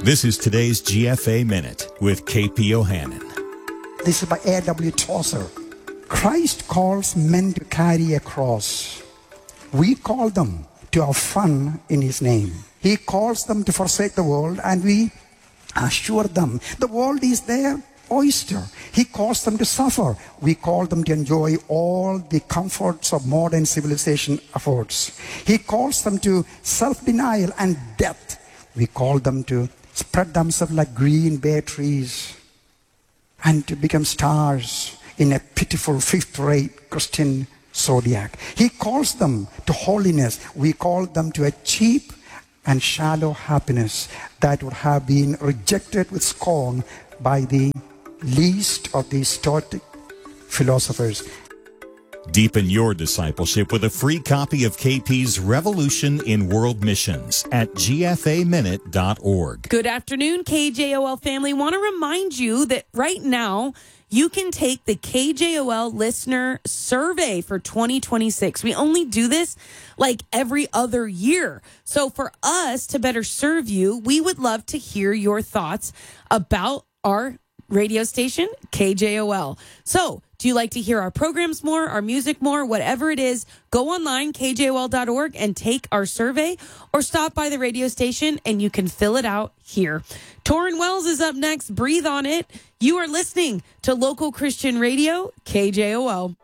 This is today's GFA Minute with KP Ohanan. This is by A.W. Tozer. Christ calls men to carry a cross. We call them to have fun in His name. He calls them to forsake the world, and we assure them the world is their oyster. He calls them to suffer. We call them to enjoy all the comforts of modern civilization affords. He calls them to self-denial and death. We call them to spread themselves like green bay trees and to become stars in a pitiful fifth-rate Christian zodiac. He calls them to holiness. We call them to a cheap and shallow happiness that would have been rejected with scorn by the least of the Stoic philosophers. Deepen your discipleship with a free copy of KP's Revolution in World Missions at gfaminute.org. Good afternoon, KJOL family. Want to remind you that right now you can take the KJOL listener survey for 2026. We only do this like every other year. So for us to better serve you, we would love to hear your thoughts about our radio station, KJOL. So, do you like to hear our programs more, our music more, whatever it is? Go online, kjol.org, and take our survey, or stop by the radio station and you can fill it out here. Torrin Wells is up next. Breathe on it. You are listening to Local Christian Radio, KJOL.